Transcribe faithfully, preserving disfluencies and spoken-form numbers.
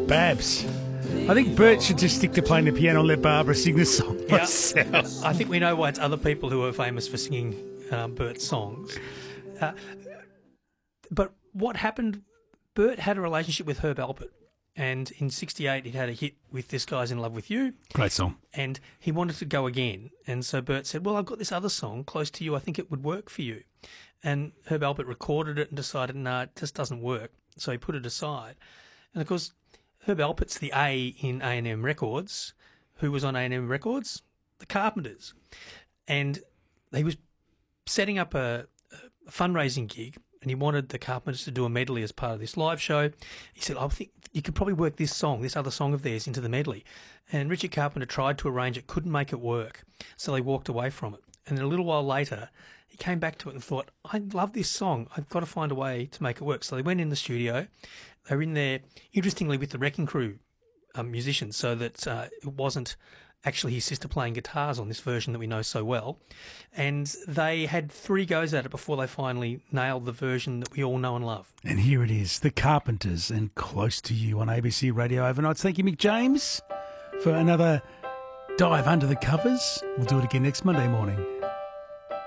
Babs. I think Bert should just stick to playing the piano and let Barbara sing the song Yeah. herself. I think we know why it's other people who are famous for singing um, Bert's songs. Uh, but what happened, Bert had a relationship with Herb Alpert, and in sixty-eight he'd had a hit with This Guy's in Love with You. Great song. And he wanted to go again. And so Bert said, well, I've got this other song, Close to You, I think it would work for you. And Herb Alpert recorded it and decided, no, nah, it just doesn't work. So he put it aside. And, of course, Herb Alpert's the A in A and M Records. Who was on A and M Records? The Carpenters. And he was setting up a, a fundraising gig, and he wanted the Carpenters to do a medley as part of this live show. He said, I think you could probably work this song, this other song of theirs, into the medley. And Richard Carpenter tried to arrange it, couldn't make it work. So he walked away from it. And then a little while later, he came back to it and thought, I love this song. I've got to find a way to make it work. So they went in the studio. They were in there, interestingly, with the Wrecking Crew um, musicians, so that uh, it wasn't actually his sister playing guitars on this version that we know so well. And they had three goes at it before they finally nailed the version that we all know and love. And here it is, The Carpenters and Close to You on A B C Radio Overnights. Thank you, Mick James, for another dive under the covers. We'll do it again next Monday morning.